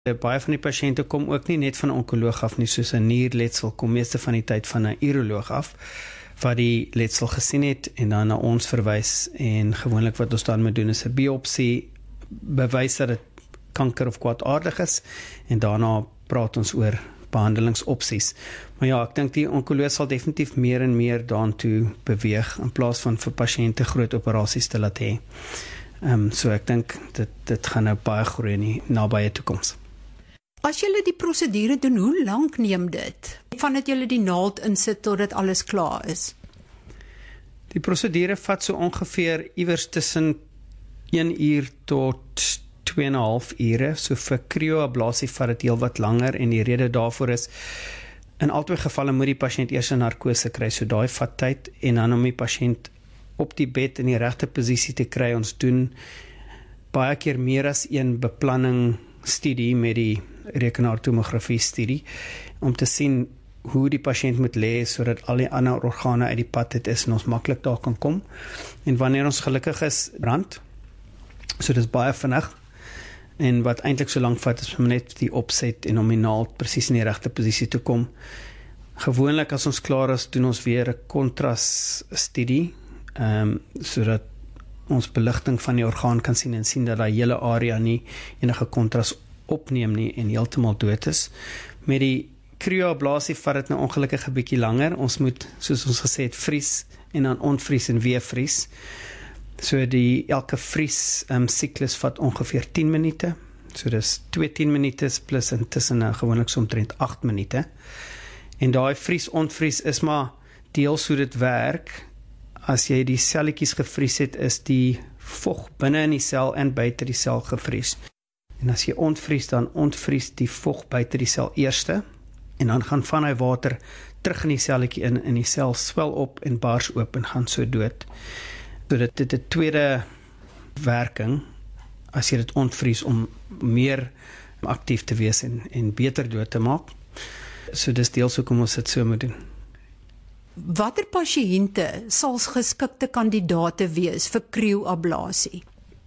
Baie van die pasiënte kom ook nie net van 'n onkoloog af nie, soos 'n nierletsel kom meeste van die tyd van 'n uroloog af, wat die letsel gesien het en dan na ons verwys, en gewoonlik wat ons dan moet doen is 'n biopsie, bewys dat dit kanker of kwaadaardig is, en daarna praat ons oor behandelingsopsies. Maar ja, ek dink die onkoloog sal definitief meer en meer daartoe beweeg, in plaas van vir pasiënte groot operasies te laat hê. So ek dink dit gaan nou baie groei in die nabye toekoms. As julle die prosedure doen, hoe lank neem dit? Vandat julle die naald insit totdat alles klaar is? Die prosedure vat so ongeveer iewers tussen 1 uur tot 2,5 ure. So vir krioablasie vat dit heel wat langer, en die rede daarvoor is, in albei gevalle moet die pasiënt eers 'n narkose kry, so daai vat tyd, en dan om die pasiënt op die bed in die regte posisie te kry. Ons doen baie keer meer as een beplanning studie met die rekenaartomografie studie, om te sien hoe die pasiënt moet lê, sodat al die ander organe uit die pad het is, en ons maklik daar kan kom. En wanneer ons gelukkig is, brand, so dit is baie vinnig, en wat eintlik so lank vat, is om net die opset en om die naald presies in die regte posisie te kom. Gewoonlik as ons klaar is, doen ons weer 'n kontras studie, sodat ons beligting van die orgaan kan sien, en sien dat die hele area nie enige kontras opneem nie en heeltemal dood is. Met die krioablasie vat dit nou ongelukkig 'n bietjie langer. Ons moet, soos ons gesê het, vries en dan ontvries en weer vries. So elke vries siklus vat ongeveer 10 minute. So dis 2 10 minute plus intussen gewoonlik so omtrent 8 minute. En daai vries-ontvries is maar deels hoe dit werk. As jy die selletjies gevries het, is die vog binne in die sel en buite die sel gevries. En as jy ontvries, dan ontvries die vog buite die sel eerste, en dan gaan van hy water terug in die selletjie in, en die sel swel op en bars oop en gaan so dood. So dit het 'n tweede werking, as jy dit ontvries, om meer aktief te wees en beter dood te maak. So dis deels hoekom ons dit so moet doen. Watter pasiënte sal geskikte kandidate wees vir krioablasie?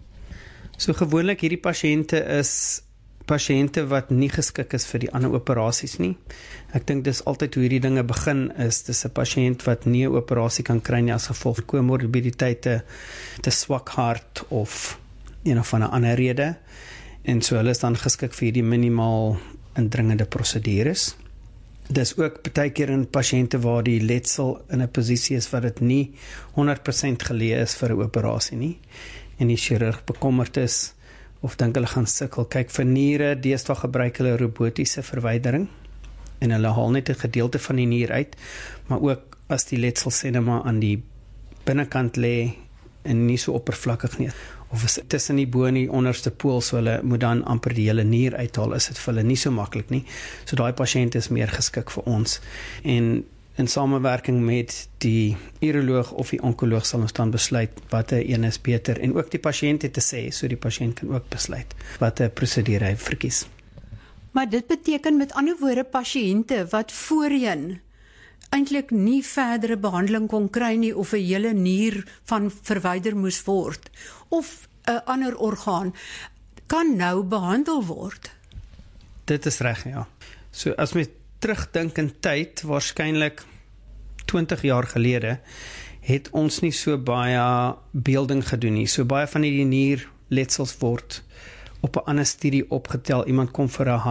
So gewoonlik hierdie pasiënte is pasiënte wat nie geskik is vir die ander operasies nie. Ek dink dis altyd hoe hierdie dinge begin is. Dis 'n pasiënt wat nie 'n operasie kan kry nie as gevolg van komorbiditeite, te swak hart of een of ander rede. En so hulle is dan geskik vir hierdie minimaal indringende prosedures. Dis ook baie keer in pasiënte waar die letsel in 'n posisie is wat dit nie 100% geleë is vir 'n operasie nie, en die chirurg bekommerd is of dink hulle gaan sukkel. Kyk, vir niere, deesdae gebruik hulle robotiese verwydering, en hulle haal net 'n gedeelte van die nier uit, maar ook as die letsel sê net maar aan die binnekant lê en nie so oppervlakkig nie, of is tussen die bo en die onderste pool, so hulle moet dan amper die hele nier uithaal, is dit vir hulle nie so maklik nie. So daai pasiënt is meer geskik vir ons, en in samewerking met die uroloog of die onkoloog sal ons dan besluit watter een is beter, en ook die pasiënt het te sê, so die pasiënt kan ook besluit watter prosedure hy verkies. Maar dit beteken met ander woorde pasiënte wat voorheen eintlik nie verdere behandeling kon kry nie, of 'n hele nier van verwyder moes word, of 'n ander orgaan, kan nou behandel word. Dit is reg, ja. So as mens terugdink in tyd, waarskynlik 20 jaar gelede, het ons nie so baie beelding gedoen nie. So baie van die nierletsels word op 'n ander studie opgetel. Iemand kom vir 'n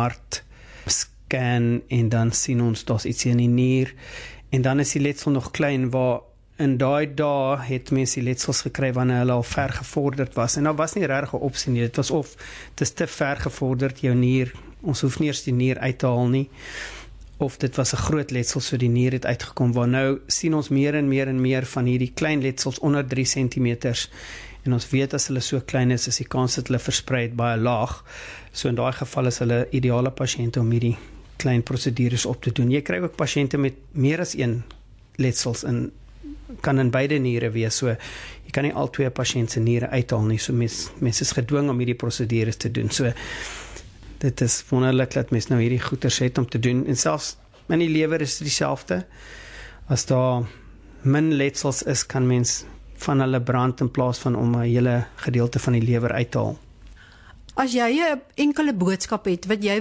hartscan, en dan sien ons daar's iets in die nier, en dan is die letsel nog klein, waar in daai dae het mense die letsels gekry wanneer hulle al ver gevorderd was, en daar was nie regtig 'n opsie nie. Dit was of dit is te ver gevorderd, jou nier, ons hoef nie eers die nier uit te haal nie, of dit was 'n groot letsel, so die nier het uitgekom, waar nou sien ons meer en meer van hierdie klein letsels onder 3 cm, en ons weet as hulle so klein is die kans dat hulle versprei baie laag. So in daai geval is hulle ideale pasiënte om hierdie klein prosedures op te doen. Jy kry ook pasiënte met meer as een letsels, en kan in beide niere wees, so jy kan nie al twee pasiënte se niere uithaal nie, so mense is gedwing om hierdie prosedures te doen. So dit is wonderlik dat mens nou hierdie goeders het om te doen, en selfs in die lewer is dit dieselfde. As daar min letsels is, kan mens van hulle brand in plaas van om 'n hele gedeelte van die lewer uit te haal. As jy 'n enkele boodskap het wat jy